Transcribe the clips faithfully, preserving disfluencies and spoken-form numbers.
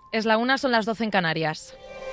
Es la una, son las doce en Canarias.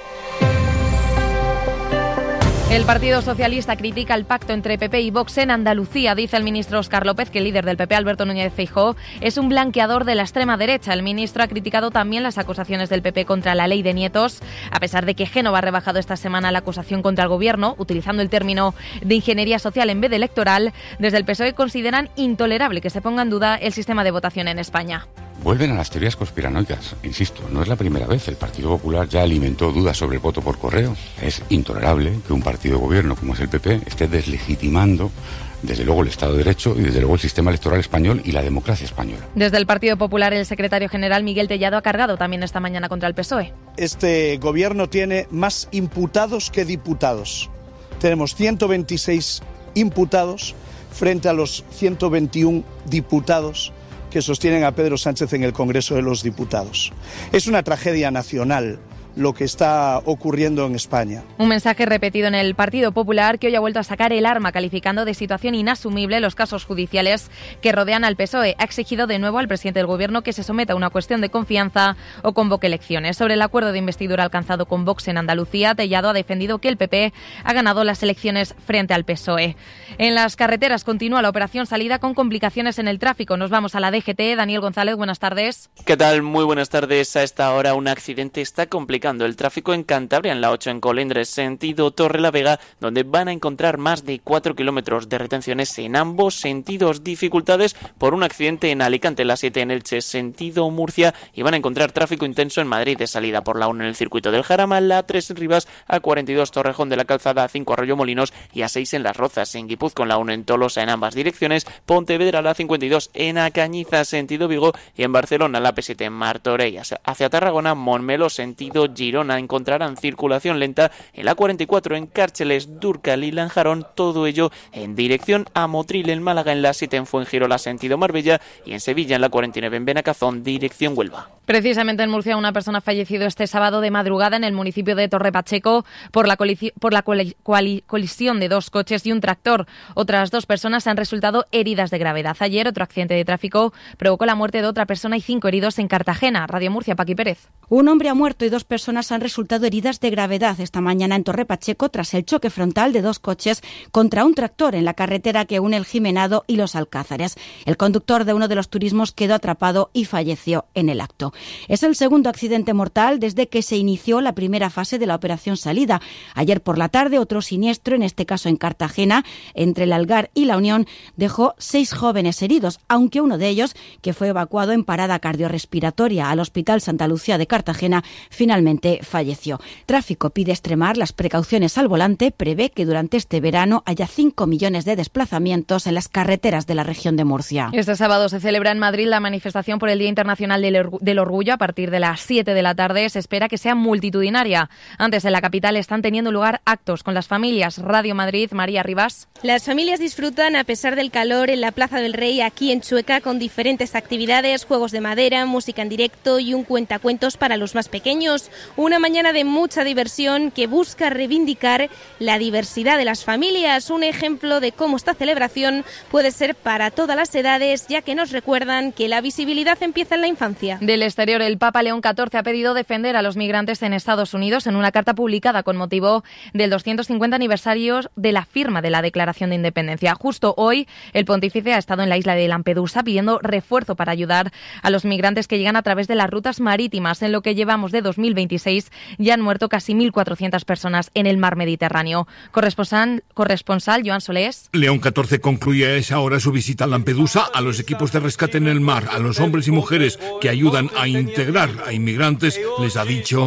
El Partido Socialista critica el pacto entre P P y Vox en Andalucía. Dice el ministro Óscar López que el líder del P P, Alberto Núñez Feijóo, es un blanqueador de la extrema derecha. El ministro ha criticado también las acusaciones del P P contra la ley de nietos, a pesar de que Génova ha rebajado esta semana la acusación contra el Gobierno, utilizando el término de ingeniería social en vez de electoral. Desde el P S O E consideran intolerable que se ponga en duda el sistema de votación en España. Vuelven a las teorías conspiranoicas. Insisto, no es la primera vez. El Partido Popular ya alimentó dudas sobre el voto por correo. Es intolerable que un partido de gobierno como es el P P esté deslegitimando desde luego el Estado de Derecho y desde luego el sistema electoral español y la democracia española. Desde el Partido Popular, el secretario general Miguel Tellado ha cargado también esta mañana contra el P S O E. Este gobierno tiene más imputados que diputados. Tenemos ciento veintiséis imputados frente a los ciento veintiuno diputados que sostienen a Pedro Sánchez en el Congreso de los Diputados. Es una tragedia nacional lo que está ocurriendo en España. Un mensaje repetido en el Partido Popular, que hoy ha vuelto a sacar el arma, calificando de situación inasumible los casos judiciales que rodean al P S O E. Ha exigido de nuevo al presidente del Gobierno que se someta a una cuestión de confianza o convoque elecciones. Sobre el acuerdo de investidura alcanzado con Vox en Andalucía, Tellado ha defendido que el P P ha ganado las elecciones frente al P S O E. En las carreteras continúa la operación salida con complicaciones en el tráfico. Nos vamos a la D G T. Daniel González, buenas tardes. ¿Qué tal? Muy buenas tardes. A esta hora un accidente está complicando el tráfico en Cantabria, en la ocho en Colindres, sentido Torrelavega, donde van a encontrar más de cuatro kilómetros de retenciones en ambos sentidos. Dificultades por un accidente en Alicante, la siete en Elche, sentido Murcia, y van a encontrar tráfico intenso en Madrid, de salida por la uno en el circuito del Jarama, la tres en Rivas, a cuarenta y dos Torrejón de la Calzada, a cinco Arroyomolinos y a seis en Las Rozas, en Guipúzcoa, la uno en Tolosa en ambas direcciones, Pontevedra, la cincuenta y dos en Acañiza, sentido Vigo, y en Barcelona, la P siete en Martorell hacia Tarragona, Montmeló, sentido Girona, encontrarán circulación lenta en la cuarenta y cuatro en Cárceles, Dúrcal y Lanjarón, todo ello en dirección a Motril, en Málaga, en la siete en Fuengirola, sentido Marbella, y en Sevilla, en la cuarenta y nueve en Benacazón, dirección Huelva. Precisamente en Murcia, una persona ha fallecido este sábado de madrugada en el municipio de Torre Pacheco por la, colisi- por la coli- coli- colisión de dos coches y un tractor. Otras dos personas han resultado heridas de gravedad. Ayer, otro accidente de tráfico provocó la muerte de otra persona y cinco heridos en Cartagena. Radio Murcia, Paqui Pérez. Un hombre ha muerto y dos personas han resultado heridas de gravedad esta mañana en Torre Pacheco tras el choque frontal de dos coches contra un tractor en la carretera que une el Jimenado y los Alcázares. El conductor de uno de los turismos quedó atrapado y falleció en el acto. Es el segundo accidente mortal desde que se inició la primera fase de la operación salida. Ayer por la tarde, otro siniestro, en este caso en Cartagena, entre el Algar y la Unión, dejó seis jóvenes heridos, aunque uno de ellos, que fue evacuado en parada cardiorrespiratoria al Hospital Santa Lucía de Cartagena, finalmente falleció. Tráfico pide extremar las precauciones al volante, prevé que durante este verano haya cinco millones de desplazamientos en las carreteras de la región de Murcia. Este sábado se celebra en Madrid la manifestación por el Día Internacional del, Orgu- del Orgullo. A partir de las siete de la tarde se espera que sea multitudinaria. Antes, en la capital están teniendo lugar actos con las familias. Radio Madrid, María Rivas. Las familias disfrutan, a pesar del calor, en la Plaza del Rey, aquí en Chueca, con diferentes actividades, juegos de madera, música en directo y un cuentacuentos para los más pequeños. Una mañana de mucha diversión que busca reivindicar la diversidad de las familias. Un ejemplo de cómo esta celebración puede ser para todas las edades, ya que nos recuerdan que la visibilidad empieza en la infancia. Del exterior, el Papa León catorce ha pedido defender a los migrantes en Estados Unidos en una carta publicada con motivo del doscientos cincuenta aniversario de la firma de la Declaración de Independencia. Justo hoy, el pontífice ha estado en la isla de Lampedusa pidiendo refuerzo para ayudar a los migrantes que llegan a través de las rutas marítimas. En lo que llevamos de dos mil veintiséis, ya han muerto casi mil cuatrocientas personas en el mar Mediterráneo. Corresponsal, corresponsal Joan Solés. León catorce concluye a esa hora su visita a Lampedusa, a los equipos de rescate en el mar, a los hombres y mujeres que ayudan a integrar a inmigrantes. Les ha dicho: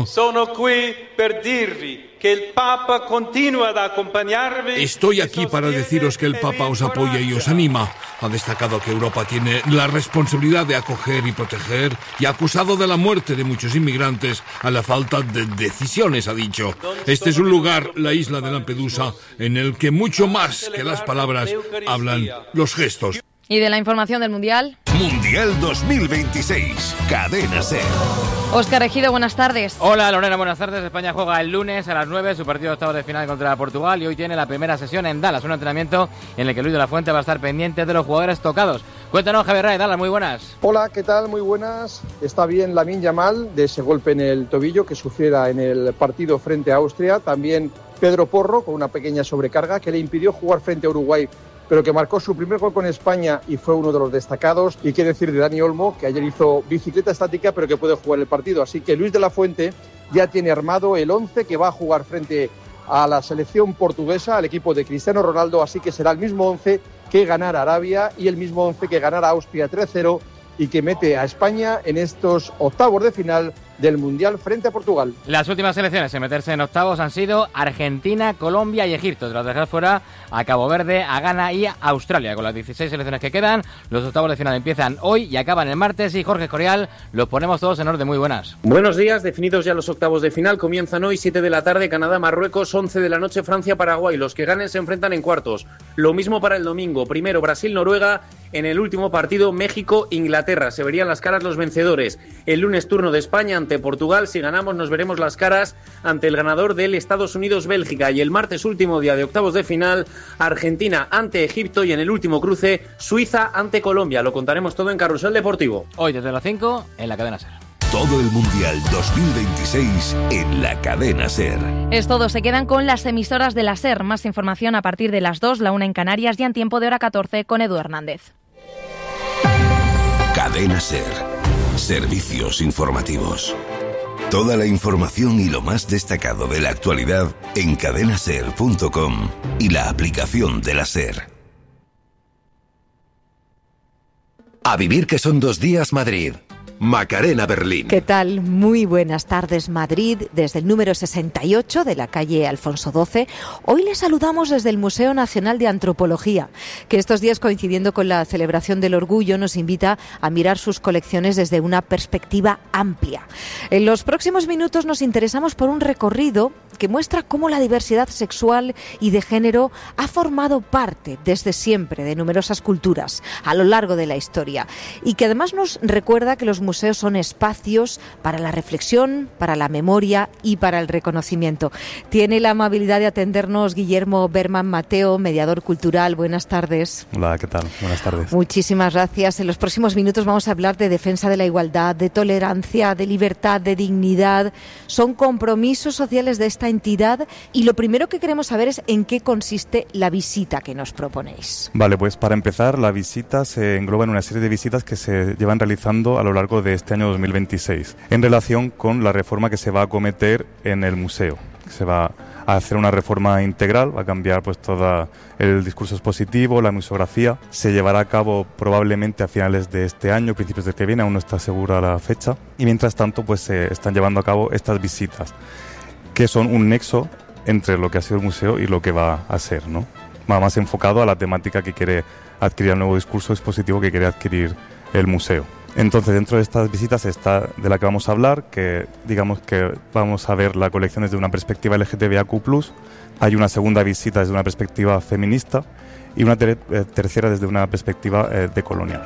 estoy aquí para deciros que el Papa os apoya y os anima. Ha destacado que Europa tiene la responsabilidad de acoger y proteger, y ha acusado de la muerte de muchos inmigrantes a la falta de decisiones, ha dicho. Este es un lugar, la isla de Lampedusa, en el que mucho más que las palabras hablan los gestos. Y de la información del Mundial. Mundial dos mil veintiséis, Cadena SER. Óscar Ejido, buenas tardes. Hola Lorena, buenas tardes. España juega el lunes a las nueve su partido de octavos de final contra Portugal y hoy tiene la primera sesión en Dallas, un entrenamiento en el que Luis de la Fuente va a estar pendiente de los jugadores tocados. Cuéntanos, Javier Raez, dale, muy buenas. Hola, ¿qué tal? Muy buenas. Está bien Lamine Yamal de ese golpe en el tobillo que sufriera en el partido frente a Austria. También Pedro Porro con una pequeña sobrecarga que le impidió jugar frente a Uruguay, pero que marcó su primer gol con España y fue uno de los destacados. Y qué decir de Dani Olmo, que ayer hizo bicicleta estática, pero que puede jugar el partido. Así que Luis de la Fuente ya tiene armado el once que va a jugar frente a la selección portuguesa, al equipo de Cristiano Ronaldo, así que será el mismo once que ganara Arabia y el mismo once que ganara Austria tres cero y que mete a España en estos octavos de final del Mundial frente a Portugal. Las últimas selecciones en meterse en octavos han sido Argentina, Colombia y Egipto. Tras dejar fuera a Cabo Verde, a Ghana y a Australia. Con las dieciséis selecciones que quedan, los octavos de final empiezan hoy y acaban el martes. Y Jorge Escorial, los ponemos todos en orden. Muy buenas. Buenos días, definidos ya los octavos de final. Comienzan hoy, siete de la tarde, Canadá, Marruecos, once de la noche, Francia, Paraguay. Los que ganen se enfrentan en cuartos. Lo mismo para el domingo. Primero Brasil, Noruega. En el último partido, México, Inglaterra. Se verían las caras los vencedores. El lunes, turno de España ante Portugal. Si ganamos, nos veremos las caras ante el ganador del Estados Unidos-Bélgica. Y el martes, último día de octavos de final, Argentina ante Egipto. Y en el último cruce, Suiza ante Colombia. Lo contaremos todo en Carrusel Deportivo. Hoy desde las cinco en la cadena SER. Todo el Mundial dos mil veintiséis en la cadena SER. Es todo, se quedan con las emisoras de la SER. Más información a partir de las dos, la una en Canarias y en tiempo de hora catorce con Edu Hernández. Cadena SER. Servicios informativos. Toda la información y lo más destacado de la actualidad en cadena ser punto com y la aplicación de la SER. A vivir que son dos días Madrid. Macarena Berlín. ¿Qué tal? Muy buenas tardes, Madrid, desde el número sesenta y ocho de la calle Alfonso doce. Hoy les saludamos desde el Museo Nacional de Antropología, que estos días, coincidiendo con la celebración del Orgullo, nos invita a mirar sus colecciones desde una perspectiva amplia. En los próximos minutos nos interesamos por un recorrido que muestra cómo la diversidad sexual y de género ha formado parte desde siempre de numerosas culturas a lo largo de la historia y que además nos recuerda que los museos son espacios para la reflexión, para la memoria y para el reconocimiento. Tiene la amabilidad de atendernos Guillermo Berman Mateo, mediador cultural. Buenas tardes. Hola, ¿qué tal? Buenas tardes. Muchísimas gracias. En los próximos minutos vamos a hablar de defensa de la igualdad, de tolerancia, de libertad, de dignidad. Son compromisos sociales de esta entidad y lo primero que queremos saber es en qué consiste la visita que nos proponéis. Vale, pues para empezar, la visita se engloba en una serie de visitas que se llevan realizando a lo largo de este año dos mil veintiséis en relación con la reforma que se va a acometer en el museo. Se va a hacer una reforma integral, va a cambiar pues todo el discurso expositivo, la museografía. Se llevará a cabo probablemente a finales de este año, principios del que viene, aún no está segura la fecha. Y mientras tanto pues se están llevando a cabo estas visitas, que son un nexo entre lo que ha sido el museo y lo que va a ser, ¿no? Va más enfocado a la temática que quiere adquirir, el nuevo discurso expositivo que quiere adquirir el museo. Entonces, dentro de estas visitas está de la que vamos a hablar, que digamos que vamos a ver la colección desde una perspectiva L G T B I Q plus, hay una segunda visita desde una perspectiva feminista y una ter- eh, tercera desde una perspectiva eh, decolonial.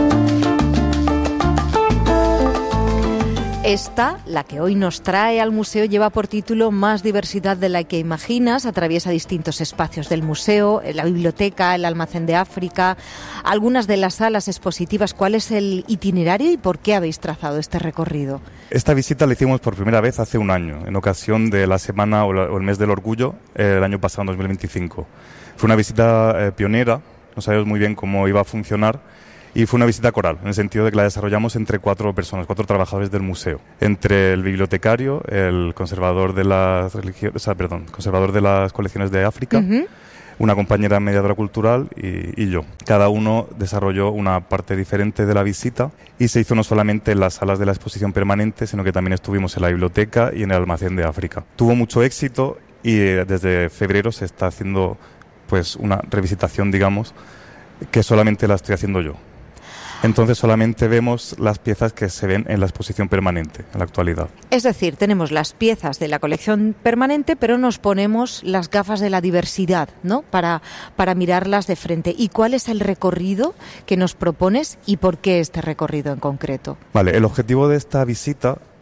Esta, la que hoy nos trae al museo, lleva por título Más diversidad de la que imaginas. Atraviesa distintos espacios del museo, la biblioteca, el almacén de África, algunas de las salas expositivas. ¿Cuál es el itinerario y por qué habéis trazado este recorrido? Esta visita la hicimos por primera vez hace un año, en ocasión de la semana o, la, o el mes del orgullo, eh, el año pasado, en dos mil veinticinco. Fue una visita eh, pionera, no sabíamos muy bien cómo iba a funcionar. Y fue una visita coral, en el sentido de que la desarrollamos entre cuatro personas, cuatro trabajadores del museo. Entre el bibliotecario, el conservador de las religio- o sea, perdón, conservador de las colecciones de África, uh-huh. una compañera mediadora cultural y, y yo. Cada uno desarrolló una parte diferente de la visita y se hizo no solamente en las salas de la exposición permanente, sino que también estuvimos en la biblioteca y en el almacén de África. Tuvo mucho éxito y eh, desde febrero se está haciendo pues una revisitación, digamos, que solamente la estoy haciendo yo. Entonces solamente vemos las piezas que se ven en la exposición permanente en la actualidad. Es decir, tenemos las piezas de la colección permanente, pero nos ponemos las gafas de la diversidad, ¿no? Para, para mirarlas de frente. ¿Y cuál es el recorrido que nos propones y por qué este recorrido en concreto? Vale, el objetivo de esta visita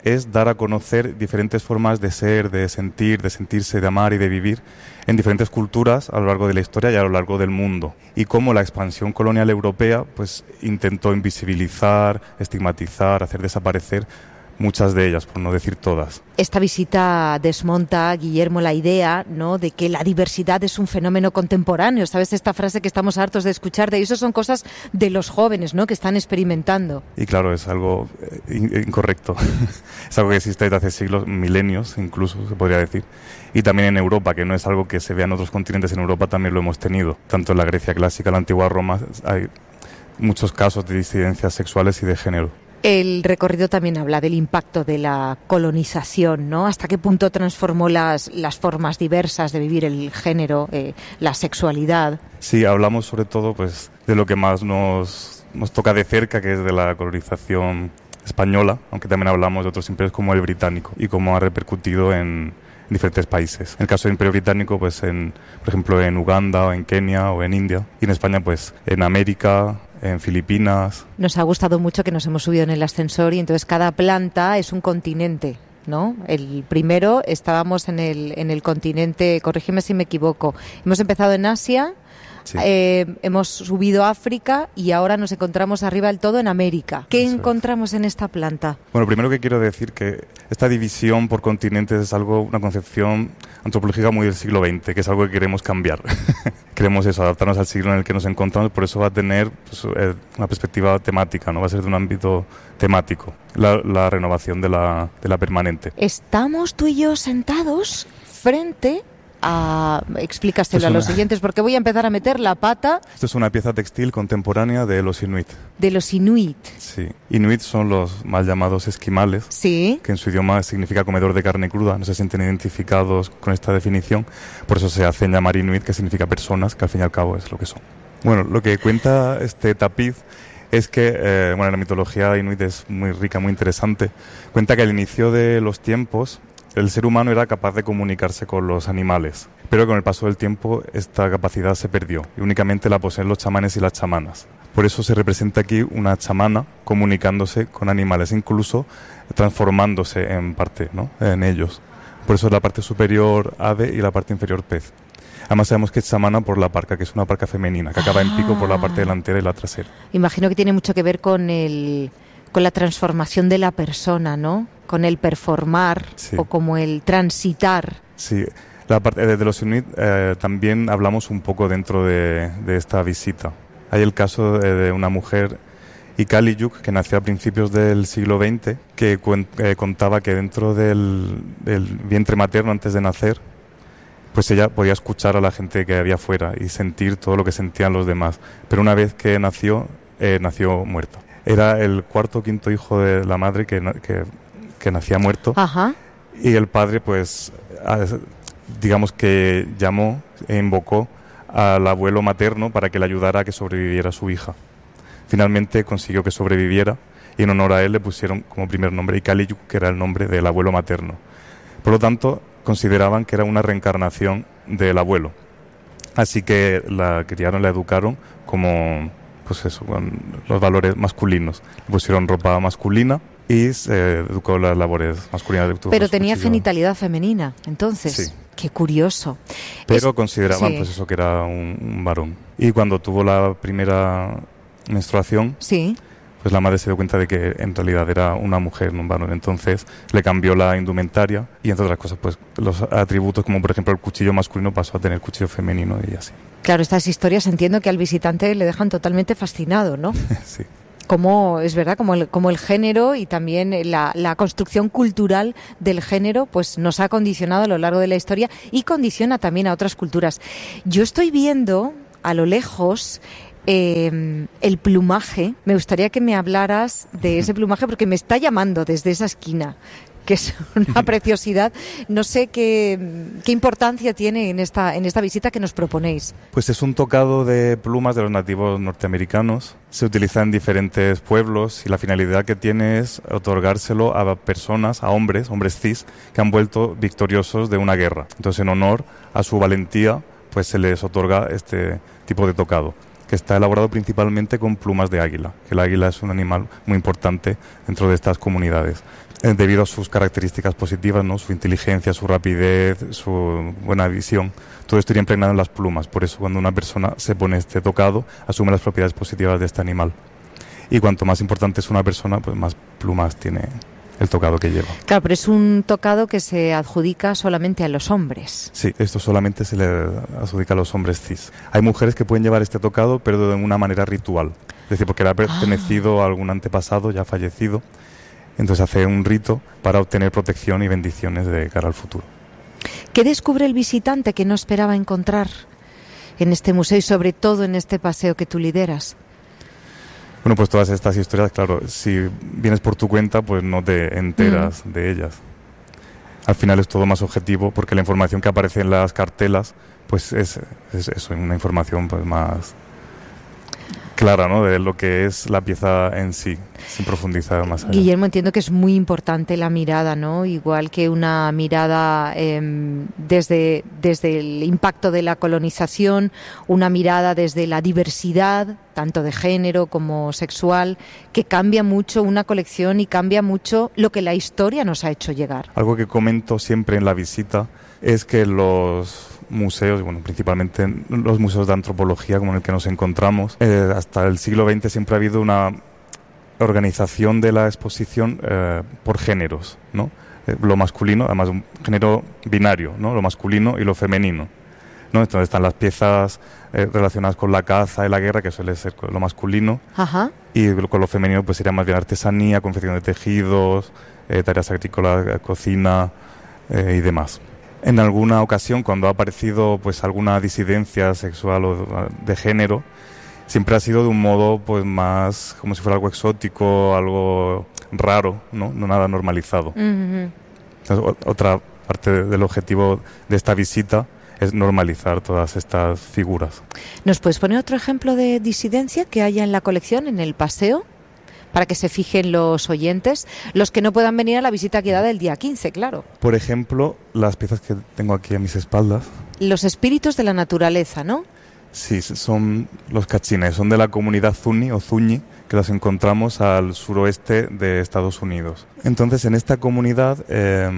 es dar a conocer diferentes formas de ser, de sentir, de sentirse, de amar y de vivir en diferentes culturas a lo largo de la historia y a lo largo del mundo. Y cómo la expansión colonial europea pues intentó invisibilizar, estigmatizar, hacer desaparecer muchas de ellas, por no decir todas. Esta visita desmonta, Guillermo, la idea, ¿no?, de que la diversidad es un fenómeno contemporáneo. ¿Sabes esta frase que estamos hartos de escuchar? De eso son cosas de los jóvenes, ¿no?, que están experimentando. Y claro, es algo eh, incorrecto. Es algo que existe desde hace siglos, milenios incluso, se podría decir. Y también en Europa, que no es algo que se vea en otros continentes. En Europa también lo hemos tenido. Tanto en la Grecia clásica, la antigua Roma, hay muchos casos de disidencias sexuales y de género. El recorrido también habla del impacto de la colonización, ¿no? ¿Hasta qué punto transformó las, las formas diversas de vivir el género, eh, la sexualidad? Sí, hablamos sobre todo pues de lo que más nos, nos toca de cerca, que es de la colonización española, aunque también hablamos de otros imperios como el británico y cómo ha repercutido en diferentes países. En el caso del Imperio Británico, pues en, por ejemplo, en Uganda o en Kenia o en India, y en España, pues en América, en Filipinas. Nos ha gustado mucho que nos hemos subido en el ascensor y entonces cada planta es un continente, ¿no? El primero estábamos en el, en el continente, corrígeme si me equivoco, hemos empezado en Asia, sí. eh, hemos subido a África y ahora nos encontramos arriba del todo en América. ¿Qué Eso encontramos es. en esta planta? Bueno, primero que quiero decir que esta división por continentes es algo, una concepción antropológica muy del siglo veinte, que es algo que queremos cambiar. Queremos eso, adaptarnos al siglo en el que nos encontramos, por eso va a tener pues, una perspectiva temática, no va a ser de un ámbito temático, la, la renovación de la, de la permanente. Estamos tú y yo sentados frente a... Explícaselo a los siguientes, porque voy a empezar a meter la pata. Esto es una pieza textil contemporánea de los inuit. De los inuit. Sí. Inuit son los mal llamados esquimales. Sí. Que en su idioma significa comedor de carne cruda. No se sienten identificados con esta definición. Por eso se hacen llamar inuit, que significa personas, que al fin y al cabo es lo que son. Bueno, lo que cuenta este tapiz es que, eh, bueno, la mitología inuit es muy rica, muy interesante. Cuenta que al inicio de los tiempos el ser humano era capaz de comunicarse con los animales, pero con el paso del tiempo esta capacidad se perdió y únicamente la poseen los chamanes y las chamanas. Por eso se representa aquí una chamana comunicándose con animales, incluso transformándose en parte, ¿no?, en ellos. Por eso es la parte superior ave y la parte inferior pez. Además sabemos que es chamana por la parca, que es una parca femenina, que acaba ah. en pico por la parte delantera y la trasera. Imagino que tiene mucho que ver con el... con la transformación de la persona, ¿no? Con el performar, sí. O como el transitar. Sí, la parte de los inuit eh, también hablamos un poco dentro de, de esta visita. Hay el caso de, de una mujer, Ikaliyuk, que nació a principios del siglo veinte, que cuen, eh, contaba que dentro del, del vientre materno, antes de nacer, pues ella podía escuchar a la gente que había afuera y sentir todo lo que sentían los demás. Pero una vez que nació, eh, nació muerta. Era el cuarto o quinto hijo de la madre que, que, que nacía muerto. Ajá. Y el padre, pues, digamos que llamó e invocó al abuelo materno para que le ayudara a que sobreviviera su hija. Finalmente consiguió que sobreviviera y en honor a él le pusieron como primer nombre Ikaliyuk, que era el nombre del abuelo materno. Por lo tanto, consideraban que era una reencarnación del abuelo. Así que la criaron, la educaron como... pues eso, con los valores masculinos. Le pusieron ropa masculina y se educó las labores masculinas. Pero tenía cuchillo. Genitalidad femenina, entonces. Sí. Qué curioso. Pero es... consideraban sí. pues eso, que era un, un varón. Y cuando tuvo la primera menstruación, sí. pues la madre se dio cuenta de que en realidad era una mujer, no un varón. Entonces le cambió la indumentaria y, entre otras cosas, pues los atributos, como por ejemplo el cuchillo masculino, pasó a tener cuchillo femenino y así. Claro, estas historias entiendo que al visitante le dejan totalmente fascinado, ¿no? Sí. Como, es verdad, como el, como el género y también la, la construcción cultural del género, pues nos ha condicionado a lo largo de la historia y condiciona también a otras culturas. Yo estoy viendo a lo lejos eh, el plumaje. Me gustaría que me hablaras de ese plumaje porque me está llamando desde esa esquina, que es una preciosidad. No sé qué, qué importancia tiene en esta, en esta visita que nos proponéis. Pues es un tocado de plumas de los nativos norteamericanos. Se utiliza en diferentes pueblos y la finalidad que tiene es otorgárselo a personas, a hombres, hombres cis, que han vuelto victoriosos de una guerra. Entonces, en honor a su valentía, pues se les otorga este tipo de tocado, que está elaborado principalmente con plumas de águila, que el águila es un animal muy importante dentro de estas comunidades, eh, debido a sus características positivas, ¿no? Su inteligencia, su rapidez, su buena visión. Todo esto iría impregnado en las plumas. Por eso, cuando una persona se pone este tocado, asume las propiedades positivas de este animal. Y cuanto más importante es una persona, pues más plumas tiene el tocado que lleva. Claro, pero es un tocado que se adjudica solamente a los hombres. Sí, esto solamente se le adjudica a los hombres cis. Hay mujeres que pueden llevar este tocado, pero de una manera ritual. Es decir, porque le ha pertenecido ah. a algún antepasado ya fallecido. Entonces hace un rito para obtener protección y bendiciones de cara al futuro. ¿Qué descubre el visitante que no esperaba encontrar en este museo y sobre todo en este paseo que tú lideras? Bueno, pues todas estas historias, claro, si vienes por tu cuenta, pues no te enteras mm. de ellas. Al final es todo más objetivo, porque la información que aparece en las cartelas, pues es, es eso, una información pues más clara, ¿no?, de lo que es la pieza en sí, sin profundizar más allá. Guillermo, entiendo que es muy importante la mirada, ¿no? Igual que una mirada eh, desde, desde el impacto de la colonización, una mirada desde la diversidad, tanto de género como sexual, que cambia mucho una colección y cambia mucho lo que la historia nos ha hecho llegar. Algo que comento siempre en la visita es que los museos, bueno, principalmente los museos de antropología como en el que nos encontramos, eh, hasta el siglo veinte siempre ha habido una organización de la exposición eh, por géneros, ¿no? Eh, lo masculino, además un género binario, ¿no? Lo masculino y lo femenino, ¿no? Entonces están las piezas eh, relacionadas con la caza y la guerra, que suele ser lo masculino. Ajá. Y con lo femenino pues sería más bien artesanía, confección de tejidos, eh, tareas agrícolas, cocina eh, y demás. En alguna ocasión, cuando ha aparecido pues alguna disidencia sexual o de género, siempre ha sido de un modo pues más como si fuera algo exótico, algo raro, no, no nada normalizado. Uh-huh. Entonces, otra parte del objetivo de esta visita es normalizar todas estas figuras. ¿Nos puedes poner otro ejemplo de disidencia que haya en la colección, en el paseo? Para que se fijen los oyentes, los que no puedan venir a la visita guiada del día quince, claro. Por ejemplo, las piezas que tengo aquí a mis espaldas. Los espíritus de la naturaleza, ¿no? Sí, son los cachines, son de la comunidad Zuni o Zuñi, que las encontramos al suroeste de Estados Unidos. Entonces, en esta comunidad eh,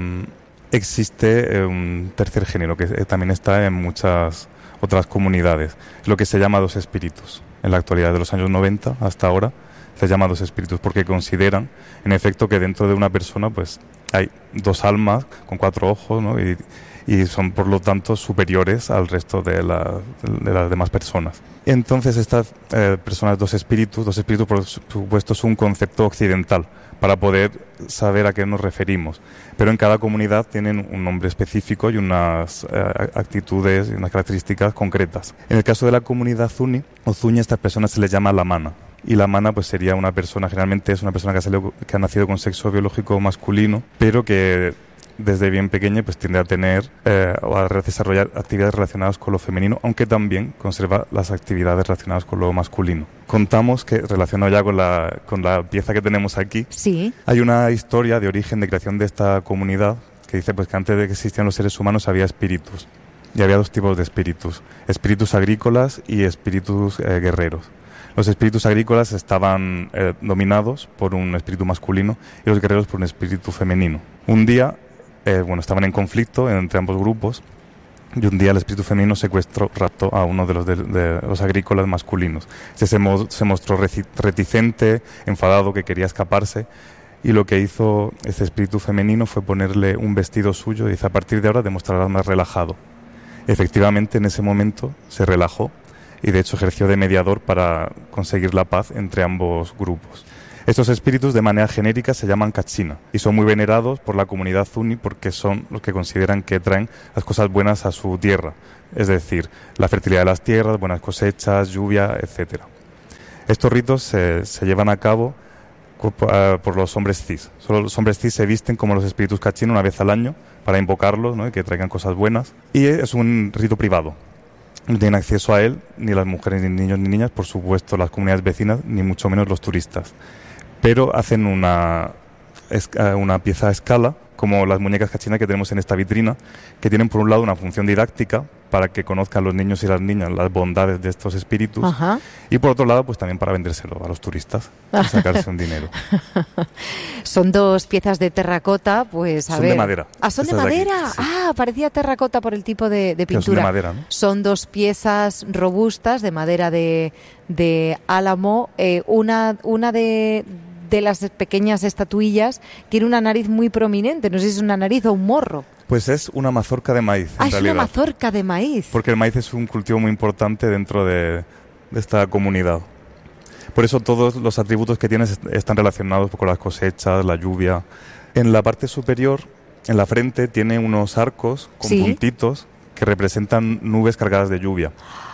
existe eh, un tercer género, que eh, también está en muchas otras comunidades, lo que se llama dos espíritus. En la actualidad, de los años noventa hasta ahora, se llama dos espíritus porque consideran, en efecto, que dentro de una persona pues hay dos almas con cuatro ojos, ¿no? y, y son, por lo tanto, superiores al resto de, la, de las demás personas. Entonces, estas eh, personas, dos espíritus, dos espíritus, por supuesto, es un concepto occidental para poder saber a qué nos referimos. Pero en cada comunidad tienen un nombre específico y unas eh, actitudes y unas características concretas. En el caso de la comunidad Zuni o Zuñi, a estas personas se les llama lamana. Y la mana pues sería una persona, generalmente es una persona que ha, salido, que ha nacido con sexo biológico masculino, pero que desde bien pequeña pues tiende a tener eh, o a desarrollar actividades relacionadas con lo femenino, aunque también conserva las actividades relacionadas con lo masculino. Contamos que, relacionado ya con la, con la pieza que tenemos aquí, sí. Hay una historia de origen de creación de esta comunidad que dice pues que antes de que existieran los seres humanos había espíritus. Y había dos tipos de espíritus, espíritus agrícolas y espíritus eh, guerreros. Los espíritus agrícolas estaban eh, dominados por un espíritu masculino y los guerreros por un espíritu femenino. Un día, eh, bueno, estaban en conflicto entre ambos grupos y un día el espíritu femenino secuestró, raptó a uno de los, de, de los agrícolas masculinos. Se, se, mo- se mostró reticente, enfadado, que quería escaparse, y lo que hizo ese espíritu femenino fue ponerle un vestido suyo y dice: a partir de ahora demostrarás más relajado. Efectivamente, en ese momento se relajó y de hecho ejerció de mediador para conseguir la paz entre ambos grupos. Estos espíritus de manera genérica se llaman Kachina y son muy venerados por la comunidad Zuni porque son los que consideran que traen las cosas buenas a su tierra, es decir, la fertilidad de las tierras, buenas cosechas, lluvia, etcétera. Estos ritos se, se llevan a cabo por los hombres cis. Solo los hombres cis se visten como los espíritus Kachina una vez al año para invocarlos, ¿no? Y que traigan cosas buenas. Y es un rito privado. No tienen acceso a él ni las mujeres, ni niños, ni niñas, por supuesto las comunidades vecinas, ni mucho menos los turistas. Pero hacen una, una pieza a escala, como las muñecas Kachina que tenemos en esta vitrina, que tienen por un lado una función didáctica para que conozcan los niños y las niñas las bondades de estos espíritus. Ajá. Y por otro lado, pues también para vendérselo a los turistas y sacarse un dinero. Son dos piezas de terracota, pues a son ver. de madera. Ah, son Estas de de aquí, madera. sí. Ah, parecía terracota por el tipo de, de Pero pintura. son de madera, ¿no? Son dos piezas robustas de madera de, de álamo. Eh, una, una de, de las pequeñas estatuillas tiene una nariz muy prominente. No sé si es una nariz o un morro. Pues es una mazorca de maíz, Ah, en es realidad. una mazorca de maíz. Porque el maíz es un cultivo muy importante dentro de, de esta comunidad. Por eso todos los atributos que tienes est- están relacionados con las cosechas, la lluvia. En la parte superior, en la frente, tiene unos arcos con Sí. puntitos que representan nubes cargadas de lluvia.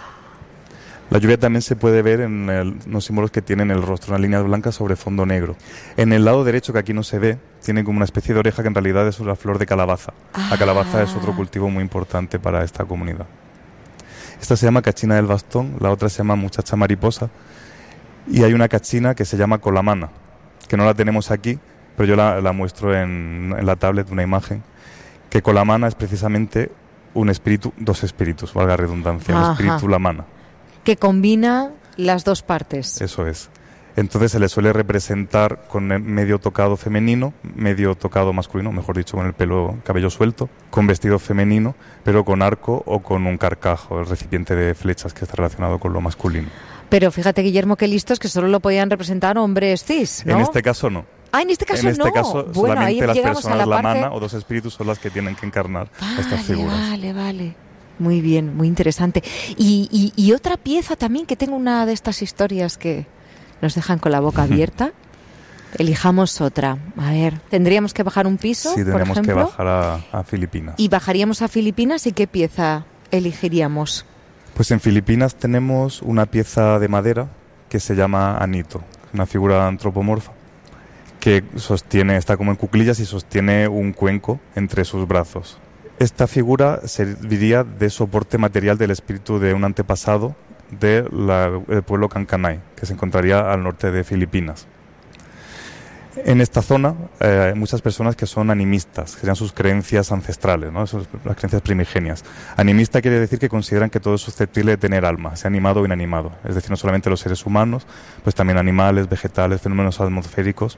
La lluvia también se puede ver en el- los símbolos que tiene en el rostro, unas líneas blancas sobre fondo negro. En el lado derecho, que aquí no se ve, tiene como una especie de oreja que en realidad es una flor de calabaza. La calabaza es otro cultivo muy importante para esta comunidad. Esta se llama cachina del bastón, la otra se llama muchacha mariposa, y hay una cachina que se llama colamana, que no la tenemos aquí, pero yo la, la muestro en, en la tablet, una imagen, que colamana es precisamente un espíritu, dos espíritus, valga la redundancia, Ajá. el espíritu lamana. Que combina las dos partes. Eso es. Entonces se le suele representar con el medio tocado femenino, medio tocado masculino, mejor dicho, con el pelo, cabello suelto, con vestido femenino, pero con arco o con un carcajo, el recipiente de flechas que está relacionado con lo masculino. Pero fíjate, Guillermo, qué listos, que solo lo podían representar hombres cis, ¿no? En este caso no. Ah, en este caso en este no. caso Bueno, ahí solamente las llegamos a personas la parte... lamana o dos espíritus son las que tienen que encarnar Vale, estas figuras. Vale, vale. Muy bien, muy interesante. Y, y, y otra pieza también, que tengo una de estas historias que nos dejan con la boca abierta. Elijamos otra. A ver, ¿tendríamos que bajar un piso, Sí, por tenemos que ejemplo? bajar a, a Filipinas. Y bajaríamos a Filipinas, ¿y qué pieza elegiríamos? Pues en Filipinas tenemos una pieza de madera que se llama Anito, una figura antropomorfa que sostiene, está como en cuclillas y sostiene un cuenco entre sus brazos. Esta figura serviría de soporte material del espíritu de un antepasado del pueblo Cancanay, que se encontraría al norte de Filipinas. En esta zona eh, hay muchas personas que son animistas, que serían sus creencias ancestrales, ¿no? Sus, las creencias primigenias. Animista quiere decir que consideran que todo es susceptible de tener alma, sea animado o inanimado. Es decir, no solamente los seres humanos, pues también animales, vegetales, fenómenos atmosféricos.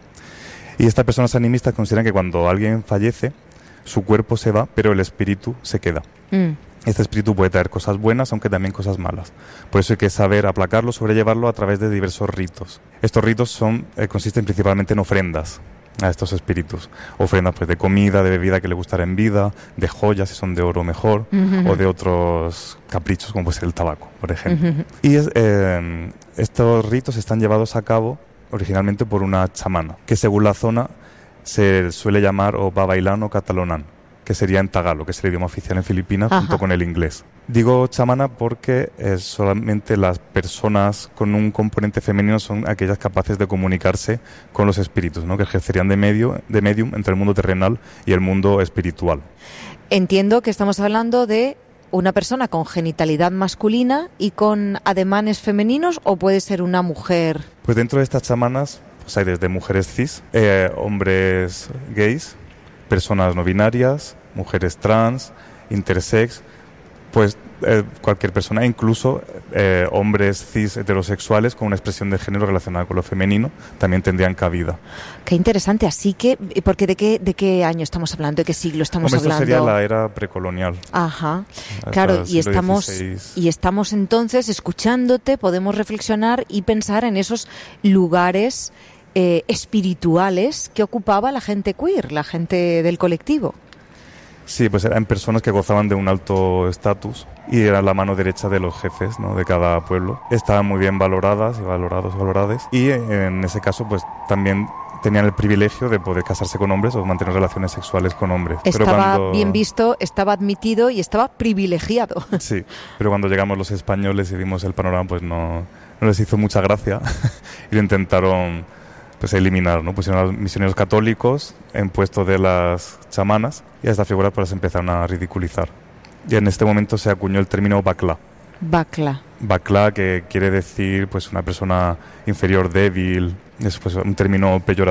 Y estas personas animistas consideran que cuando alguien fallece, su cuerpo se va, pero el espíritu se queda. Mm. Este espíritu puede traer cosas buenas, aunque también cosas malas. Por eso hay que saber aplacarlo, sobrellevarlo a través de diversos ritos. Estos ritos son, eh, consisten principalmente en ofrendas a estos espíritus. Ofrendas pues, de comida, de bebida que le gustará en vida, de joyas, si son de oro mejor, Ujú. o de otros caprichos, como puede ser el tabaco, por ejemplo. Ujú. Y es, eh, estos ritos están llevados a cabo originalmente por una chamana, que según la zona se suele llamar o babailán o catalonán, que sería en tagalo, que es el idioma oficial en Filipinas, Ajá. junto con el inglés. Digo chamana porque eh, solamente las personas con un componente femenino son aquellas capaces de comunicarse con los espíritus, ¿no? Que ejercerían de medio, de medium entre el mundo terrenal y el mundo espiritual. Entiendo que estamos hablando de una persona con genitalidad masculina y con ademanes femeninos, o puede ser una mujer. Pues dentro de estas chamanas pues hay desde mujeres cis, eh, hombres gays, personas no binarias, mujeres trans, intersex, pues eh, cualquier persona, incluso eh, hombres cis heterosexuales con una expresión de género relacionada con lo femenino, también tendrían cabida. Qué interesante. Así que, porque ¿de qué, de qué año estamos hablando? ¿De qué siglo estamos Hombre, esto hablando? sería la era precolonial. Ajá, Hasta claro, el y siglo estamos, dieciséis. y estamos entonces escuchándote, podemos reflexionar y pensar en esos lugares eh, espirituales que ocupaba la gente queer, la gente del colectivo. Sí, pues eran personas que gozaban de un alto estatus y eran la mano derecha de los jefes, ¿no? De cada pueblo. Estaban muy bien valoradas y valorados y valoradas. Y en ese caso, pues también tenían el privilegio de poder casarse con hombres o mantener relaciones sexuales con hombres. Estaba pero cuando... bien visto, estaba admitido y estaba privilegiado. Sí, pero cuando llegamos los españoles y vimos el panorama, pues no, no les hizo mucha gracia y lo intentaron pues eliminar, ¿no? Pusieron a los misioneros católicos en puesto de las chamanas y a estas figuras pues las empezaron a ridiculizar. Y en este momento se acuñó el término bacla. Bacla. Bacla, que quiere decir pues una persona inferior, débil, es pues un término peyorativo